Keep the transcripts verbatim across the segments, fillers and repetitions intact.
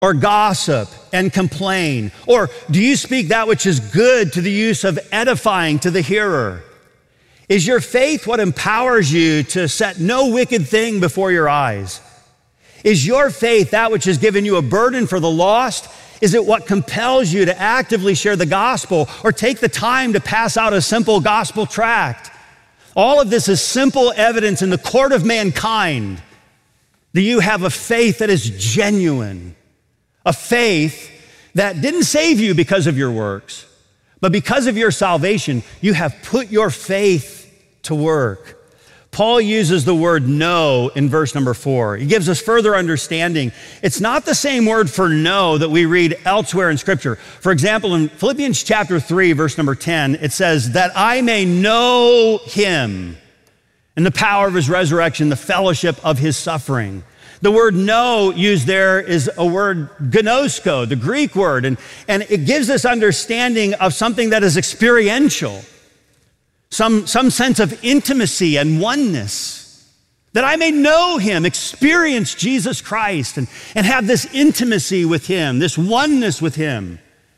or gossip and complain? Or do you speak that which is good to the use of edifying to the hearer? Is your faith what empowers you to set no wicked thing before your eyes? Is your faith that which has given you a burden for the lost? Is it what compels you to actively share the gospel or take the time to pass out a simple gospel tract? All of this is simple evidence in the court of mankind that you have a faith that is genuine, a faith that didn't save you because of your works, but because of your salvation, you have put your faith to work. Paul uses the word know in verse number four. He gives us further understanding. It's not the same word for know that we read elsewhere in Scripture. For example, in Philippians chapter three, verse number ten, it says, that I may know him and the power of his resurrection, the fellowship of his suffering. The word know used there is a word gnosko, the Greek word, and, and it gives us understanding of something that is experiential. Some, some sense of intimacy and oneness, that I may know him, experience Jesus Christ, and, and have this intimacy with him, this oneness with him.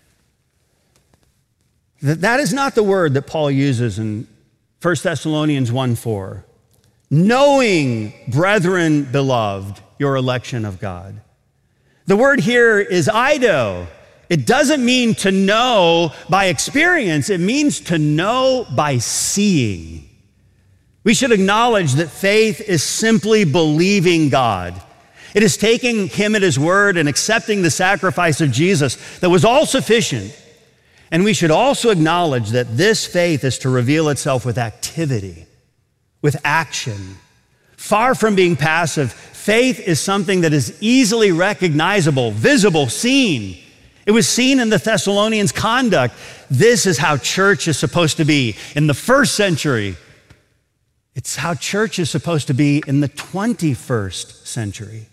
That, that is not the word that Paul uses in First Thessalonians one four. Knowing, brethren beloved, your election of God. The word here is eido. It doesn't mean to know by experience. It means to know by seeing. We should acknowledge that faith is simply believing God. It is taking him at his word and accepting the sacrifice of Jesus that was all sufficient. And we should also acknowledge that this faith is to reveal itself with activity, with action. Far from being passive, faith is something that is easily recognizable, visible, seen. It was seen in the Thessalonians' conduct. This is how church is supposed to be in the first century. It's how church is supposed to be in the twenty-first century.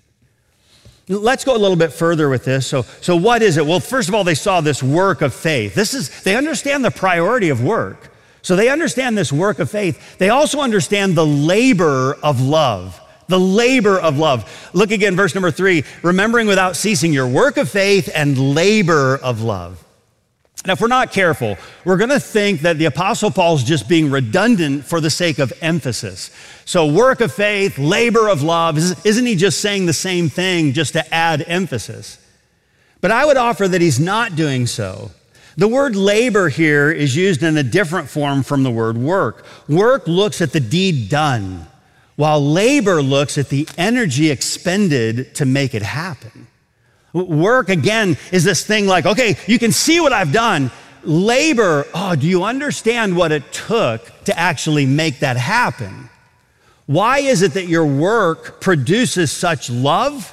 Let's go a little bit further with this. So, so what is it? Well, first of all, they saw this work of faith. This is, they understand the priority of work. So they understand this work of faith. They also understand the labor of love. The labor of love. Look again, verse number three, remembering without ceasing your work of faith and labor of love. Now, if we're not careful, we're going to think that the Apostle Paul's just being redundant for the sake of emphasis. So work of faith, labor of love, isn't he just saying the same thing just to add emphasis? But I would offer that he's not doing so. The word labor here is used in a different form from the word work. Work looks at the deed done, while labor looks at the energy expended to make it happen. Work, again, is this thing like, okay, you can see what I've done. Labor, oh, do you understand what it took to actually make that happen? Why is it that your work produces such love?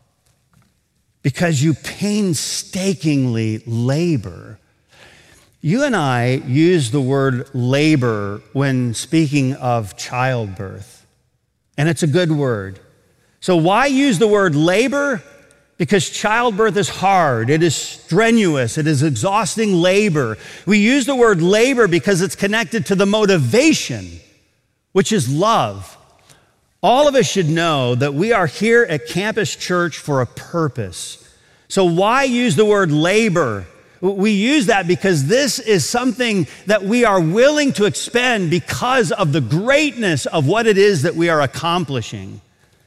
Because you painstakingly labor. You and I use the word labor when speaking of childbirth. And it's a good word. So why use the word labor? Because childbirth is hard, it is strenuous, it is exhausting labor. We use the word labor because it's connected to the motivation, which is love. All of us should know that we are here at Campus Church for a purpose. So why use the word labor? We use that because this is something that we are willing to expend because of the greatness of what it is that we are accomplishing.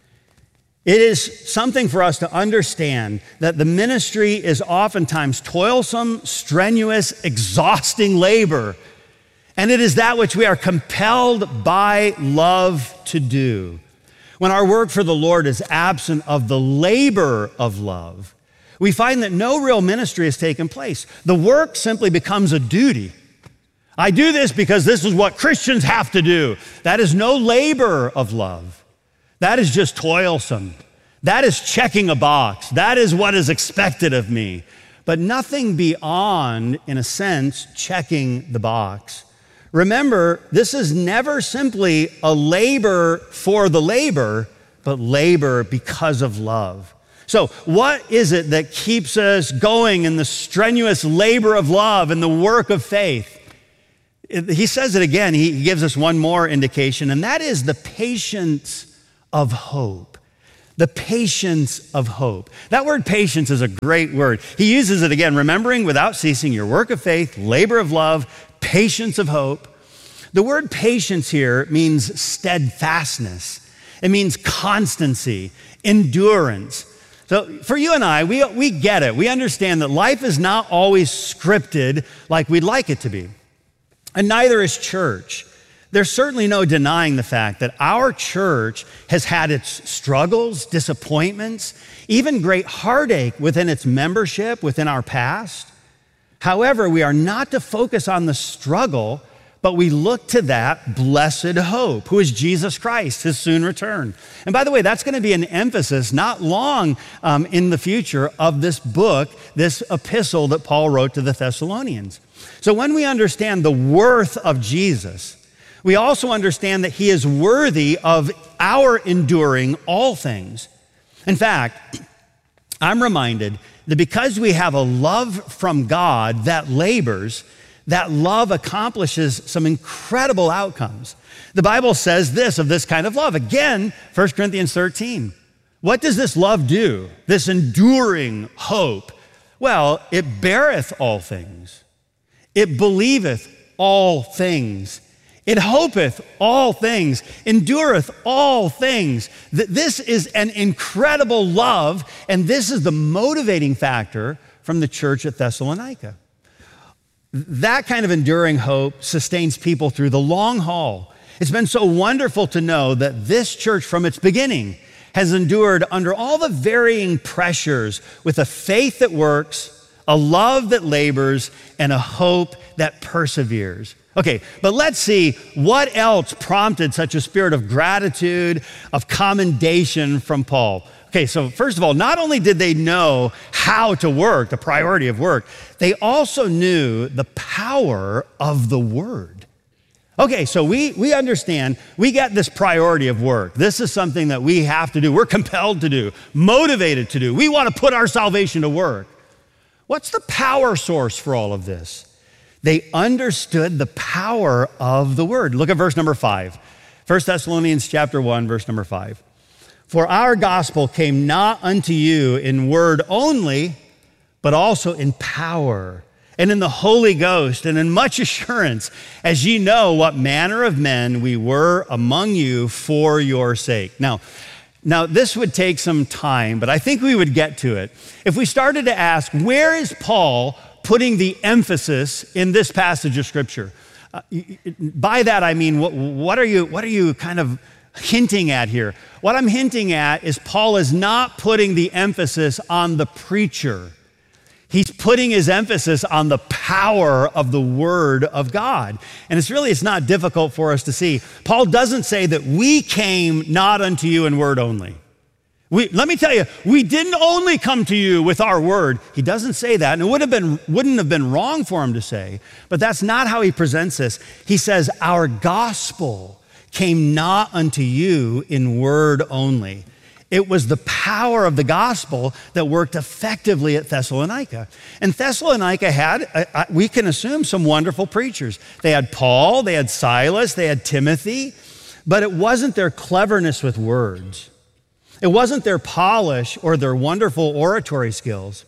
It is something for us to understand that the ministry is oftentimes toilsome, strenuous, exhausting labor, and it is that which we are compelled by love to do. When our work for the Lord is absent of the labor of love, we find that no real ministry has taken place. The work simply becomes a duty. I do this because this is what Christians have to do. That is no labor of love. That is just toilsome. That is checking a box. That is what is expected of me. But nothing beyond, in a sense, checking the box. Remember, this is never simply a labor for the labor, but labor because of love. So what is it that keeps us going in the strenuous labor of love and the work of faith? He says it again. He gives us one more indication, and that is the patience of hope. The patience of hope. That word patience is a great word. He uses it again, remembering without ceasing your work of faith, labor of love, patience of hope. The word patience here means steadfastness. It means constancy, endurance. So for you and I, we, we get it. We understand that life is not always scripted like we'd like it to be. And neither is church. There's certainly no denying the fact that our church has had its struggles, disappointments, even great heartache within its membership, within our past. However, we are not to focus on the struggle, but we look to that blessed hope, who is Jesus Christ, his soon return. And by the way, that's going to be an emphasis not long um, in the future of this book, this epistle that Paul wrote to the Thessalonians. So when we understand the worth of Jesus, we also understand that he is worthy of our enduring all things. In fact, I'm reminded that because we have a love from God that labors, that love accomplishes some incredible outcomes. The Bible says this of this kind of love. Again, First Corinthians thirteen. What does this love do? This enduring hope? Well, it beareth all things. It believeth all things. It hopeth all things, endureth all things. This is an incredible love, and this is the motivating factor from the church at Thessalonica. That kind of enduring hope sustains people through the long haul. It's been so wonderful to know that this church from its beginning has endured under all the varying pressures with a faith that works, a love that labors, and a hope that perseveres. Okay, but let's see what else prompted such a spirit of gratitude, of commendation from Paul. Okay, so first of all, not only did they know how to work, the priority of work, they also knew the power of the word. Okay, so we, we understand, we get this priority of work. This is something that we have to do. We're compelled to do, motivated to do. We want to put our salvation to work. What's the power source for all of this? They understood the power of the word. Look at verse number five. First Thessalonians chapter one, verse number five. For our gospel came not unto you in word only, but also in power and in the Holy Ghost and in much assurance, as ye know what manner of men we were among you for your sake. Now, now this would take some time, but I think we would get to it. If we started to ask, where is Paul putting the emphasis in this passage of Scripture? Uh, by that I mean, what, what are you, what are you kind of hinting at here? What I'm hinting at is Paul is not putting the emphasis on the preacher. He's putting his emphasis on the power of the Word of God. And it's really, it's not difficult for us to see. Paul doesn't say that we came not unto you in word only. We, let me tell you, we didn't only come to you with our word. He doesn't say that, and it would have been, wouldn't have been wrong for him to say, but that's not how he presents this. He says, our gospel came not unto you in word only. It was the power of the gospel that worked effectively at Thessalonica. And Thessalonica had, uh, we can assume, some wonderful preachers. They had Paul, they had Silas, they had Timothy, but it wasn't their cleverness with words. It wasn't their polish or their wonderful oratory skills.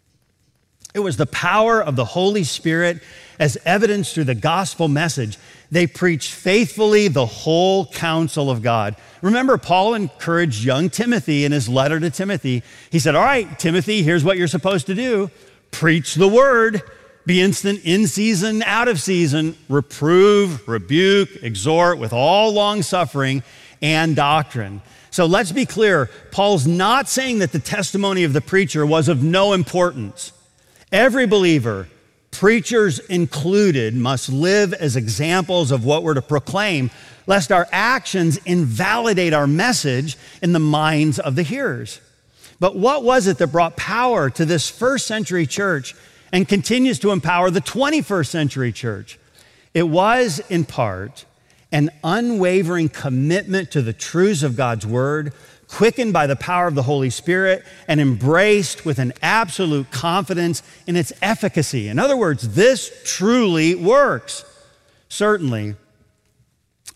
It was the power of the Holy Spirit as evidenced through the gospel message. They preached faithfully the whole counsel of God. Remember, Paul encouraged young Timothy in his letter to Timothy. He said, all right, Timothy, here's what you're supposed to do. Preach the word. Be instant in season, out of season. Reprove, rebuke, exhort with all long suffering and doctrine. So let's be clear, Paul's not saying that the testimony of the preacher was of no importance. Every believer, preachers included, must live as examples of what we're to proclaim, lest our actions invalidate our message in the minds of the hearers. But what was it that brought power to this first century church and continues to empower the twenty-first century church? It was, in part, an unwavering commitment to the truths of God's word, quickened by the power of the Holy Spirit and embraced with an absolute confidence in its efficacy. In other words, this truly works. Certainly,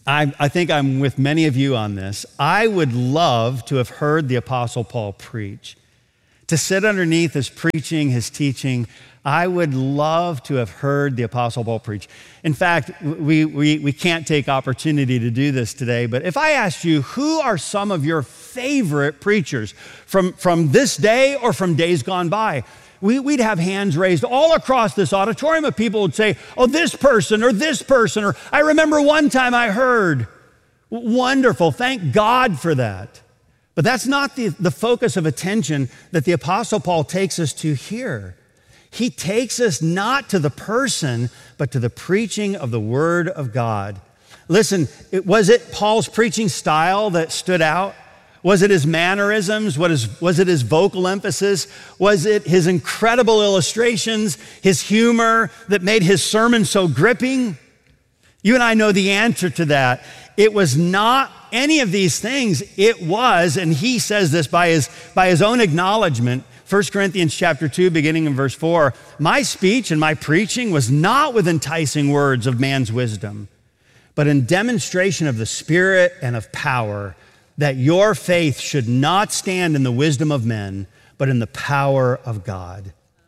I, I think I'm with many of you on this. I would love to have heard the Apostle Paul preach. To sit underneath his preaching, his teaching, I would love to have heard the Apostle Paul preach. In fact, we, we, we can't take opportunity to do this today, but if I asked you, who are some of your favorite preachers from, from this day or from days gone by? We, we'd have hands raised all across this auditorium of people would say, oh, this person or this person, or I remember one time I heard. Wonderful, thank God for that. But that's not the, the focus of attention that the Apostle Paul takes us to here. He takes us not to the person, but to the preaching of the Word of God. Listen, it, was it Paul's preaching style that stood out? Was it his mannerisms? What is, was it his vocal emphasis? Was it his incredible illustrations, his humor that made his sermon so gripping? You and I know the answer to that. It was not any of these things. It was, and he says this by his, by his own acknowledgement, First Corinthians chapter two, beginning in verse four, my speech and my preaching was not with enticing words of man's wisdom, but in demonstration of the Spirit and of power, that your faith should not stand in the wisdom of men, but in the power of God.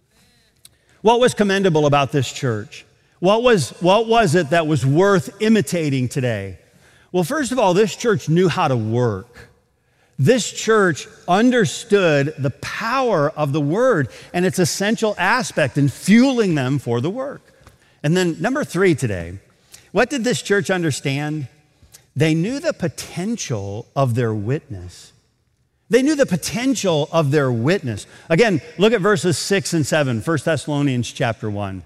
What was commendable about this church? What was, what was it that was worth imitating today? Well, first of all, this church knew how to work. This church understood the power of the word and its essential aspect in fueling them for the work. And then number three today, what did this church understand? They knew the potential of their witness. They knew the potential of their witness. Again, look at verses six and seven, First Thessalonians chapter one.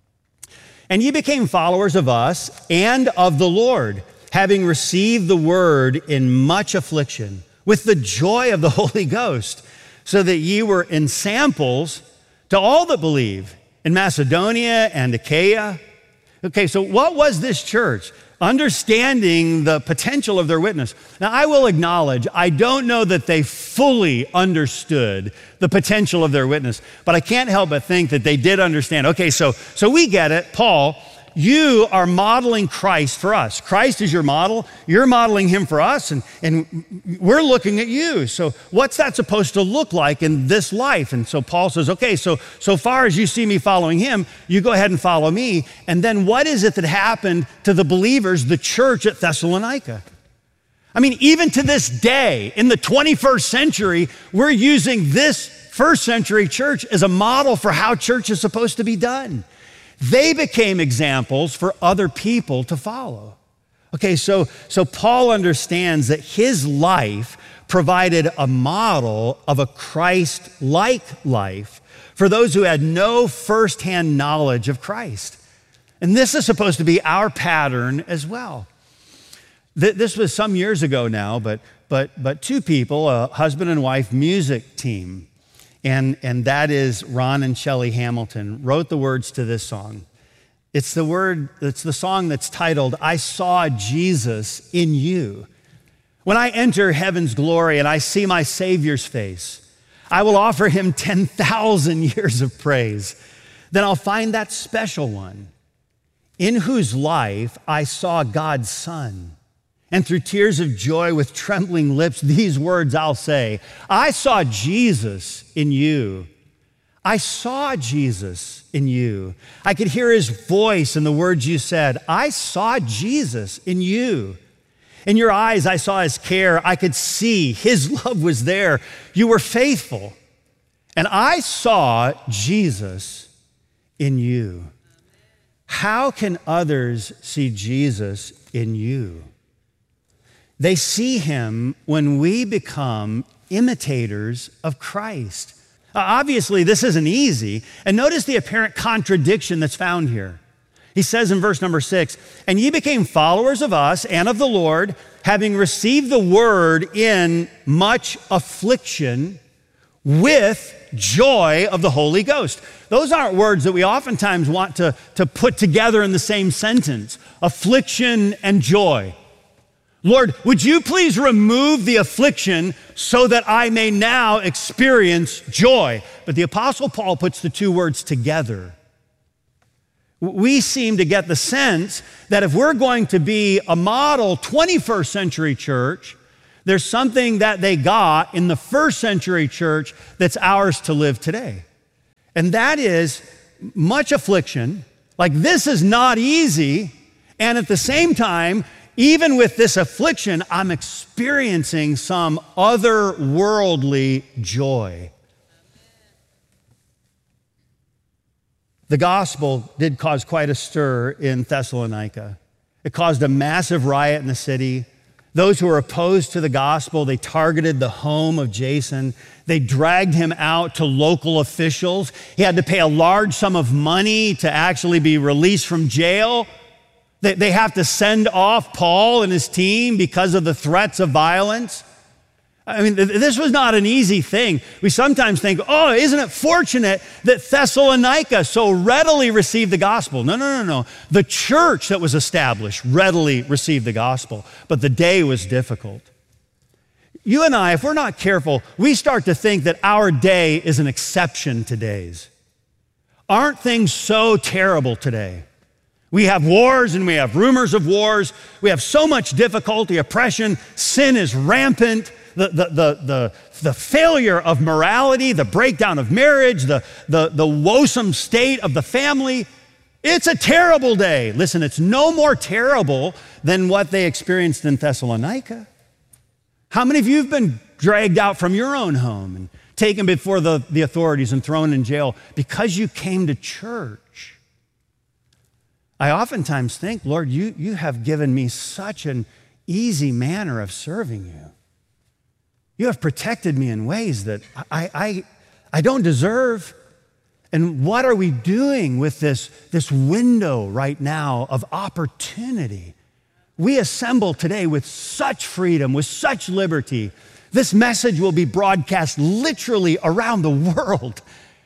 And ye became followers of us and of the Lord, having received the word in much affliction, with the joy of the Holy Ghost, so that ye were ensamples to all that believe in Macedonia and Achaia. Okay, so what was this church? Understanding the potential of their witness. Now, I will acknowledge, I don't know that they fully understood the potential of their witness, but I can't help but think that they did understand. Okay, so, so we get it. Paul, you are modeling Christ for us. Christ is your model. You're modeling him for us, and, and we're looking at you. So what's that supposed to look like in this life? And so Paul says, okay, so, so far as you see me following him, you go ahead and follow me. And then what is it that happened to the believers, the church at Thessalonica? I mean, even to this day, in the twenty-first century, we're using this first century church as a model for how church is supposed to be done. They became examples for other people to follow. Okay, so, so Paul understands that his life provided a model of a Christ-like life for those who had no firsthand knowledge of Christ. And this is supposed to be our pattern as well. This was some years ago now, but, but, but two people, a husband and wife music team, And, and that is Ron and Shelley Hamilton, wrote the words to this song. It's the word, it's the song that's titled, I Saw Jesus in You. When I enter heaven's glory and I see my Savior's face, I will offer him ten thousand years of praise. Then I'll find that special one in whose life I saw God's Son. And through tears of joy with trembling lips, these words I'll say, I saw Jesus in you. I saw Jesus in you. I could hear his voice in the words you said. I saw Jesus in you. In your eyes, I saw his care. I could see his love was there. You were faithful. And I saw Jesus in you. How can others see Jesus in you? They see him when we become imitators of Christ. Uh, obviously, this isn't easy. And notice the apparent contradiction that's found here. He says in verse number six, and ye became followers of us and of the Lord, having received the word in much affliction with joy of the Holy Ghost. Those aren't words that we oftentimes want to, to put together in the same sentence. Affliction and joy. Lord, would you please remove the affliction so that I may now experience joy? But the Apostle Paul puts the two words together. We seem to get the sense that if we're going to be a model twenty-first century church, there's something that they got in the first century church that's ours to live today. And that is much affliction. Like, this is not easy. And at the same time, even with this affliction, I'm experiencing some otherworldly joy. The gospel did cause quite a stir in Thessalonica. It caused a massive riot in the city. Those who were opposed to the gospel, they targeted the home of Jason. They dragged him out to local officials. He had to pay a large sum of money to actually be released from jail. They, they have to send off Paul and his team because of the threats of violence. I mean, this was not an easy thing. We sometimes think, oh, isn't it fortunate that Thessalonica so readily received the gospel? No, no, no, no. The church that was established readily received the gospel, but the day was difficult. You and I, if we're not careful, we start to think that our day is an exception to days. Aren't things so terrible today? We have wars and we have rumors of wars. We have so much difficulty, oppression, sin is rampant. The, the, the, the, the failure of morality, the breakdown of marriage, the, the, the woesome state of the family, it's a terrible day. Listen, it's no more terrible than what they experienced in Thessalonica. How many of you have been dragged out from your own home and taken before the, the authorities and thrown in jail because you came to church? I oftentimes think, Lord, you, you have given me such an easy manner of serving you. You have protected me in ways that I, I, I don't deserve. And what are we doing with this, this window right now of opportunity? We assemble today with such freedom, with such liberty. This message will be broadcast literally around the world.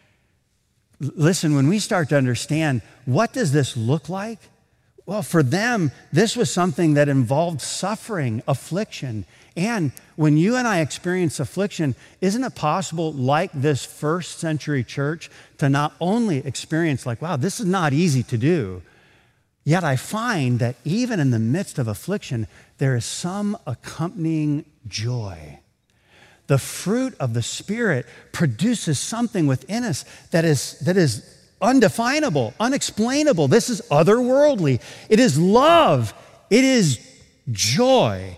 Listen, when we start to understand, what does this look like? Well, for them, this was something that involved suffering, affliction. And when you and I experience affliction, isn't it possible, like this first century church, to not only experience like, wow, this is not easy to do, yet I find that even in the midst of affliction, there is some accompanying joy. The fruit of the Spirit produces something within us that is, that is undefinable, unexplainable. This is otherworldly. It is love. It is joy.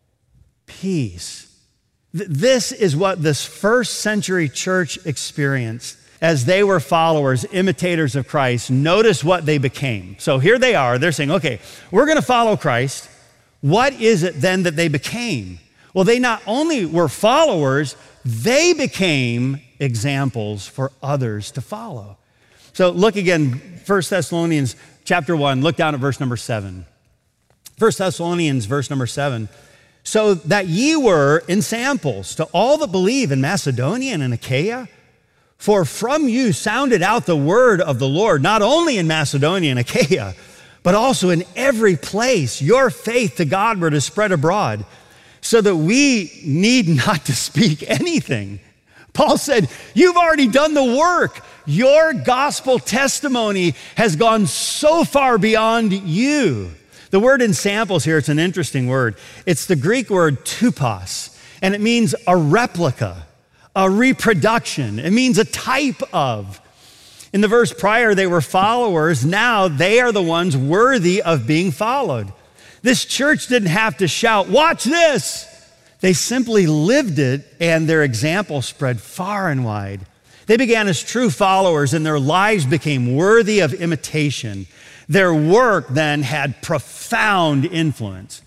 Peace. Th- this is what this first century church experienced as they were followers, imitators of Christ. Notice what they became. So here they are. They're saying, okay, we're going to follow Christ. What is it then that they became? Well, they not only were followers, they became examples for others to follow. So look again, First Thessalonians chapter one, look down at verse number seven. First Thessalonians verse number seven. So that ye were ensamples to all that believe in Macedonia and in Achaia, for from you sounded out the word of the Lord, not only in Macedonia and Achaia, but also in every place. Your faith to Godward is spread abroad, so that we need not to speak anything. Paul said, you've already done the work. Your gospel testimony has gone so far beyond you. The word ensamples here, it's an interesting word. It's the Greek word tupos, and it means a replica, a reproduction. It means a type of. In the verse prior, they were followers. Now they are the ones worthy of being followed. This church didn't have to shout, watch this. They simply lived it, and their example spread far and wide. They began as true followers, and their lives became worthy of imitation. Their work then had profound influence.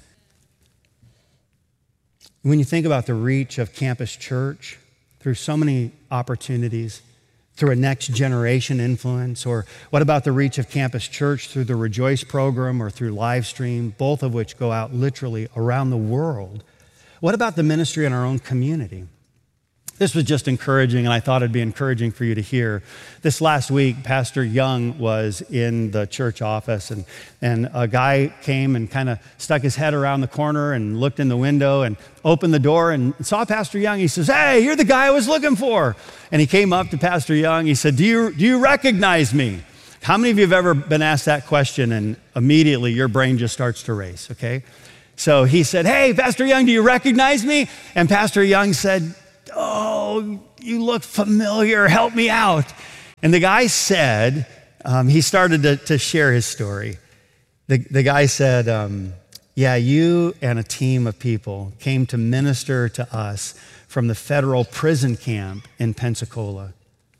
When you think about the reach of Campus Church through so many opportunities, through a next generation influence, or what about the reach of Campus Church through the Rejoice program or through live stream, both of which go out literally around the world? What about the ministry in our own community? This was just encouraging, and I thought it'd be encouraging for you to hear. This last week, Pastor Young was in the church office, and, and a guy came and kind of stuck his head around the corner and looked in the window and opened the door and saw Pastor Young. He says, hey, you're the guy I was looking for. And he came up to Pastor Young. He said, do you, do you recognize me? How many of you have ever been asked that question and immediately your brain just starts to race, okay? So he said, hey, Pastor Young, do you recognize me? And Pastor Young said, oh, you look familiar, help me out. And the guy said, um, he started to, to share his story. The, the guy said, um, yeah, you and a team of people came to minister to us from the federal prison camp in Pensacola.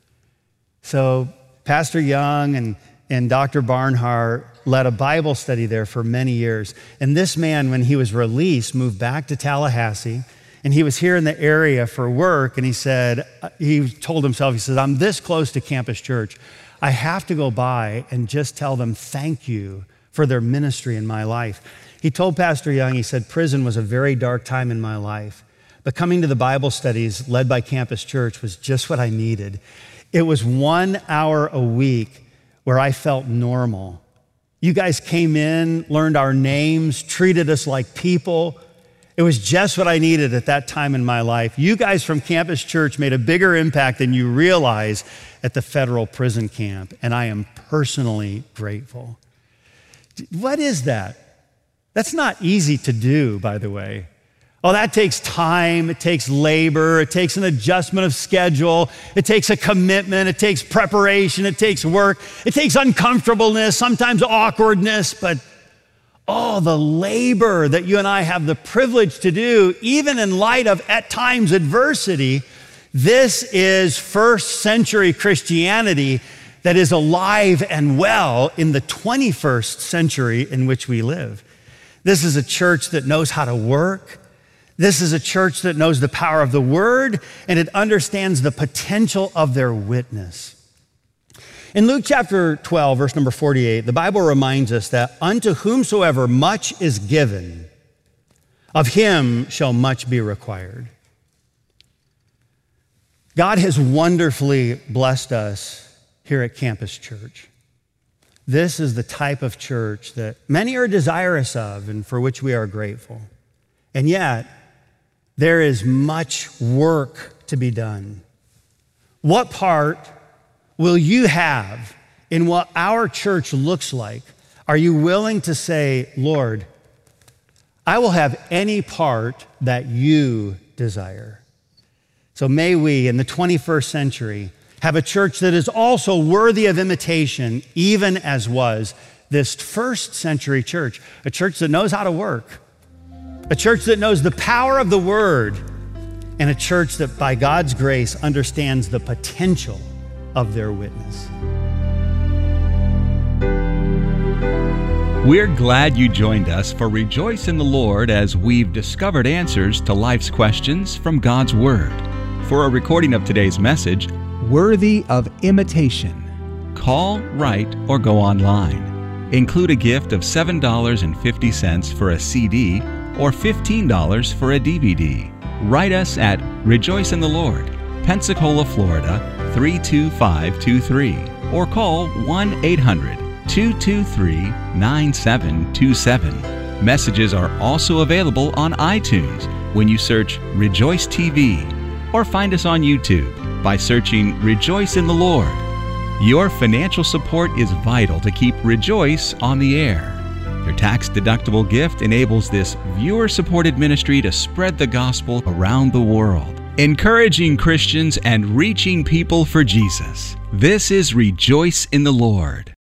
So Pastor Young and, and Doctor Barnhart led a Bible study there for many years. And this man, when he was released, moved back to Tallahassee. And he was here in the area for work. And he said, he told himself, he said, I'm this close to Campus Church. I have to go by and just tell them thank you for their ministry in my life. He told Pastor Young, he said, prison was a very dark time in my life. But coming to the Bible studies led by Campus Church was just what I needed. It was one hour a week where I felt normal. You guys came in, learned our names, treated us like people. It was just what I needed at that time in my life. You guys from Campus Church made a bigger impact than you realize at the federal prison camp, and I am personally grateful. What is that? That's not easy to do, by the way. Oh, that takes time, it takes labor, it takes an adjustment of schedule, it takes a commitment, it takes preparation, it takes work, it takes uncomfortableness, sometimes awkwardness, but oh, the labor that you and I have the privilege to do, even in light of, at times, adversity. This is first century Christianity that is alive and well in the twenty-first century in which we live. This is a church that knows how to work. This is a church that knows the power of the word, and it understands the potential of their witness. In Luke chapter twelve, verse number forty-eight, the Bible reminds us that unto whomsoever much is given, of him shall much be required. God has wonderfully blessed us here at Campus Church. This is the type of church that many are desirous of and for which we are grateful. And yet, there is much work to be done. What part will you have in what our church looks like? Are you willing to say, Lord, I will have any part that you desire? So may we, in the twenty-first century, have a church that is also worthy of imitation, even as was this first century church, a church that knows how to work, a church that knows the power of the word, and a church that by God's grace understands the potential of their witness. We're glad you joined us for Rejoice in the Lord as we've discovered answers to life's questions from God's Word. For a recording of today's message, Worthy of Imitation, call, write, or go online. Include a gift of seven dollars and fifty cents for a C D or fifteen dollars for a D V D. Write us at Rejoice in the Lord, Pensacola, Florida, three two five two three, or call one eight hundred two two three nine seven two seven. Messages are also available on iTunes when you search Rejoice T V, or find us on YouTube by searching Rejoice in the Lord. Your financial support is vital to keep Rejoice on the air. Your tax-deductible gift enables this viewer-supported ministry to spread the gospel around the world, encouraging Christians and reaching people for Jesus. This is Rejoice in the Lord.